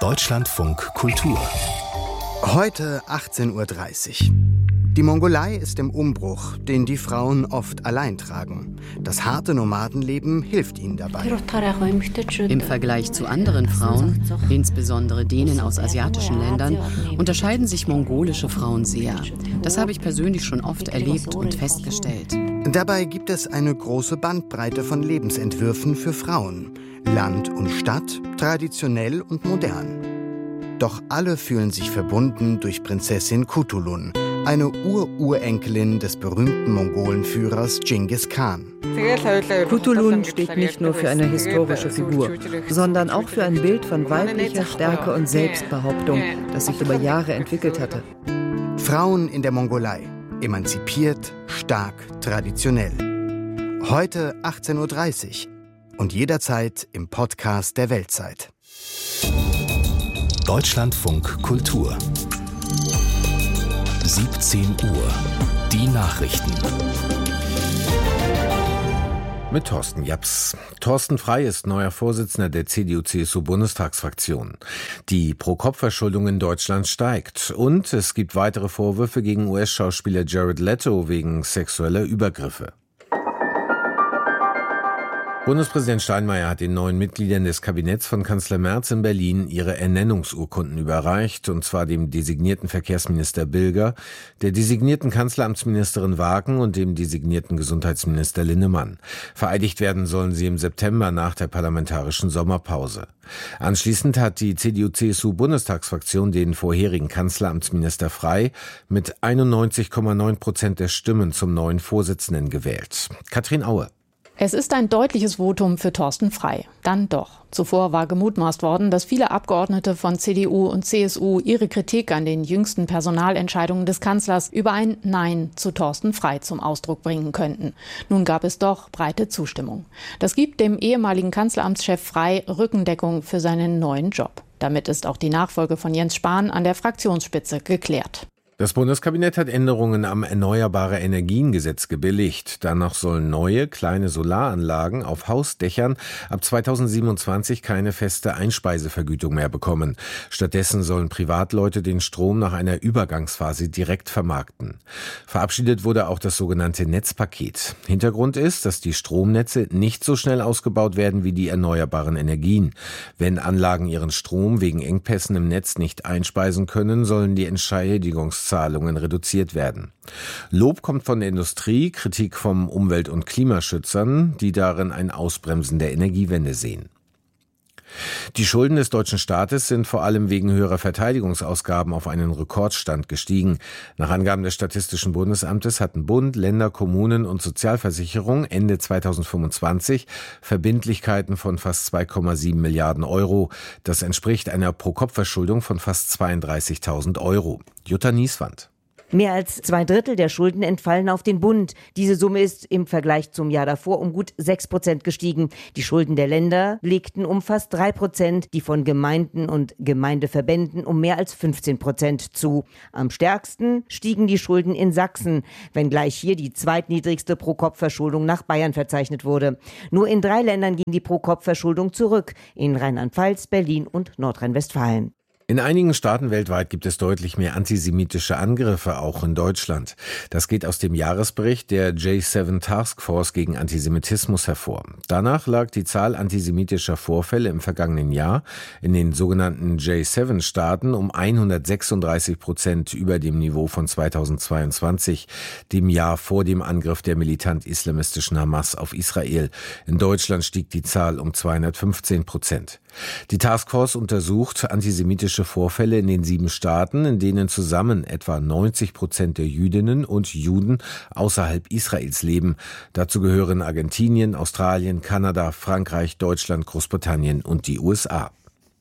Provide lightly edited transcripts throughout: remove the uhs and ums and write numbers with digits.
Deutschlandfunk Kultur. Heute 18:30 Uhr. Die Mongolei ist im Umbruch, den die Frauen oft allein tragen. Das harte Nomadenleben hilft ihnen dabei. Im Vergleich zu anderen Frauen, insbesondere denen aus asiatischen Ländern, unterscheiden sich mongolische Frauen sehr. Das habe ich persönlich schon oft erlebt und festgestellt. Dabei gibt es eine große Bandbreite von Lebensentwürfen für Frauen. Land und Stadt, traditionell und modern. Doch alle fühlen sich verbunden durch Prinzessin Kutulun, eine Urenkelin des berühmten Mongolenführers Genghis Khan. Kutulun steht nicht nur für eine historische Figur, sondern auch für ein Bild von weiblicher Stärke und Selbstbehauptung, das sich über Jahre entwickelt hatte. Frauen in der Mongolei. Emanzipiert, stark, traditionell. Heute 18:30 Uhr und jederzeit im Podcast der Weltzeit. Deutschlandfunk Kultur. 17 Uhr. Die Nachrichten. Mit Thorsten Japs. Thorsten Frey ist neuer Vorsitzender der CDU-CSU-Bundestagsfraktion. Die Pro-Kopf-Verschuldung in Deutschland steigt. Und es gibt weitere Vorwürfe gegen US-Schauspieler Jared Leto wegen sexueller Übergriffe. Bundespräsident Steinmeier hat den neuen Mitgliedern des Kabinetts von Kanzler Merz in Berlin ihre Ernennungsurkunden überreicht, und zwar dem designierten Verkehrsminister Bilger, der designierten Kanzleramtsministerin Wagen und dem designierten Gesundheitsminister Linnemann. Vereidigt werden sollen sie im September nach der parlamentarischen Sommerpause. Anschließend hat die CDU-CSU-Bundestagsfraktion den vorherigen Kanzleramtsminister Frey mit 91,9% der Stimmen zum neuen Vorsitzenden gewählt. Katrin Aue. Es ist ein deutliches Votum für Thorsten Frey. Dann doch. Zuvor war gemutmaßt worden, dass viele Abgeordnete von CDU und CSU ihre Kritik an den jüngsten Personalentscheidungen des Kanzlers über ein Nein zu Thorsten Frey zum Ausdruck bringen könnten. Nun gab es doch breite Zustimmung. Das gibt dem ehemaligen Kanzleramtschef Frey Rückendeckung für seinen neuen Job. Damit ist auch die Nachfolge von Jens Spahn an der Fraktionsspitze geklärt. Das Bundeskabinett hat Änderungen am Erneuerbare-Energien-Gesetz gebilligt. Danach sollen neue, kleine Solaranlagen auf Hausdächern ab 2027 keine feste Einspeisevergütung mehr bekommen. Stattdessen sollen Privatleute den Strom nach einer Übergangsphase direkt vermarkten. Verabschiedet wurde auch das sogenannte Netzpaket. Hintergrund ist, dass die Stromnetze nicht so schnell ausgebaut werden wie die erneuerbaren Energien. Wenn Anlagen ihren Strom wegen Engpässen im Netz nicht einspeisen können, sollen die Entschädigungszahlungen reduziert werden. Lob kommt von der Industrie, Kritik vom Umwelt- und Klimaschützern, die darin ein Ausbremsen der Energiewende sehen. Die Schulden des deutschen Staates sind vor allem wegen höherer Verteidigungsausgaben auf einen Rekordstand gestiegen. Nach Angaben des Statistischen Bundesamtes hatten Bund, Länder, Kommunen und Sozialversicherung Ende 2025 Verbindlichkeiten von fast 2,7 Milliarden Euro. Das entspricht einer Pro-Kopf-Verschuldung von fast 32.000 Euro. Jutta Nieswand. Mehr als 2/3 der Schulden entfallen auf den Bund. Diese Summe ist im Vergleich zum Jahr davor um gut 6% gestiegen. Die Schulden der Länder legten um fast 3%, die von Gemeinden und Gemeindeverbänden um mehr als 15% zu. Am stärksten stiegen die Schulden in Sachsen, wenngleich hier die zweitniedrigste Pro-Kopf-Verschuldung nach Bayern verzeichnet wurde. Nur in 3 Ländern ging die Pro-Kopf-Verschuldung zurück, in Rheinland-Pfalz, Berlin und Nordrhein-Westfalen. In einigen Staaten weltweit gibt es deutlich mehr antisemitische Angriffe, auch in Deutschland. Das geht aus dem Jahresbericht der J7 Taskforce gegen Antisemitismus hervor. Danach lag die Zahl antisemitischer Vorfälle im vergangenen Jahr in den sogenannten J7-Staaten um 136% über dem Niveau von 2022, dem Jahr vor dem Angriff der militant-islamistischen Hamas auf Israel. In Deutschland stieg die Zahl um 215%. Die Taskforce untersucht antisemitische Vorfälle in den 7 Staaten, in denen zusammen etwa 90% der Jüdinnen und Juden außerhalb Israels leben. Dazu gehören Argentinien, Australien, Kanada, Frankreich, Deutschland, Großbritannien und die USA.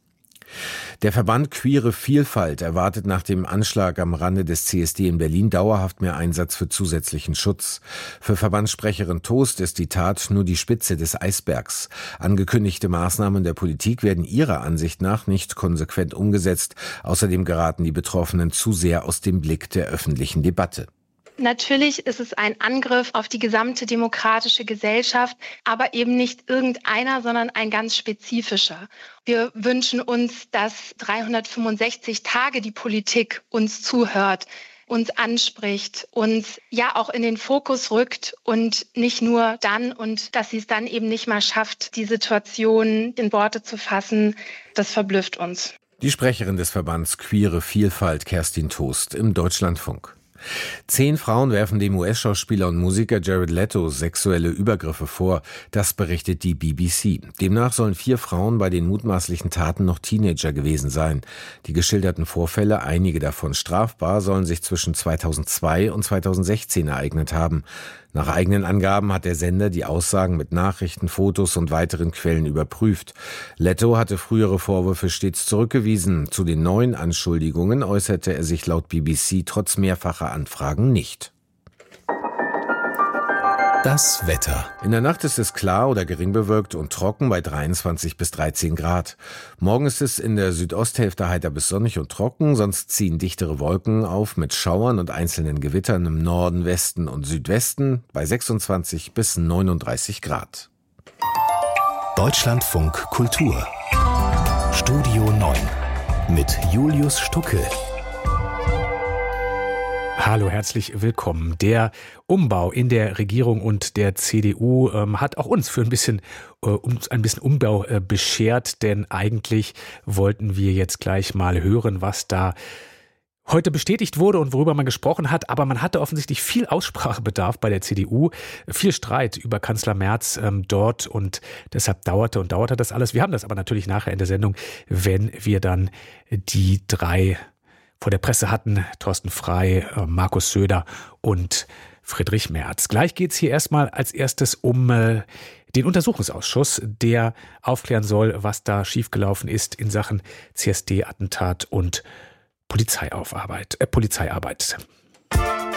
Der Verband Queere Vielfalt erwartet nach dem Anschlag am Rande des CSD in Berlin dauerhaft mehr Einsatz für zusätzlichen Schutz. Für Verbandssprecherin Toast ist die Tat nur die Spitze des Eisbergs. Angekündigte Maßnahmen der Politik werden ihrer Ansicht nach nicht konsequent umgesetzt. Außerdem geraten die Betroffenen zu sehr aus dem Blick der öffentlichen Debatte. Natürlich ist es ein Angriff auf die gesamte demokratische Gesellschaft, aber eben nicht irgendeiner, sondern ein ganz spezifischer. Wir wünschen uns, dass 365 Tage die Politik uns zuhört, uns anspricht, uns ja auch in den Fokus rückt und nicht nur dann und dass sie es dann eben nicht mal schafft, die Situation in Worte zu fassen. Das verblüfft uns. Die Sprecherin des Verbands Queere Vielfalt, Kerstin Toast, im Deutschlandfunk. 10 Frauen werfen dem US-Schauspieler und Musiker Jared Leto sexuelle Übergriffe vor. Das berichtet die BBC. Demnach sollen 4 Frauen bei den mutmaßlichen Taten noch Teenager gewesen sein. Die geschilderten Vorfälle, einige davon strafbar, sollen sich zwischen 2002 und 2016 ereignet haben. Nach eigenen Angaben hat der Sender die Aussagen mit Nachrichten, Fotos und weiteren Quellen überprüft. Leto hatte frühere Vorwürfe stets zurückgewiesen. Zu den neuen Anschuldigungen äußerte er sich laut BBC trotz mehrfacher Anfragen nicht. Das Wetter. In der Nacht ist es klar oder gering bewölkt und trocken bei 23 bis 13 Grad. Morgen ist es in der Südosthälfte heiter bis sonnig und trocken, sonst ziehen dichtere Wolken auf mit Schauern und einzelnen Gewittern im Norden, Westen und Südwesten bei 26 bis 39 Grad. Deutschlandfunk Kultur. Studio 9 mit Julius Stucke. Hallo, herzlich willkommen. Der Umbau in der Regierung und der CDU hat auch uns für ein bisschen Umbau beschert, denn eigentlich wollten wir jetzt gleich mal hören, was da heute bestätigt wurde und worüber man gesprochen hat, aber man hatte offensichtlich viel Aussprachebedarf bei der CDU, viel Streit über Kanzler Merz dort und deshalb dauerte das alles. Wir haben das aber natürlich nachher in der Sendung, wenn wir dann die 3 vor der Presse hatten, Thorsten Frey, Markus Söder und Friedrich Merz. Gleich geht's hier erstmal als erstes um den Untersuchungsausschuss, der aufklären soll, was da schiefgelaufen ist in Sachen CSD-Attentat und Polizeiarbeit.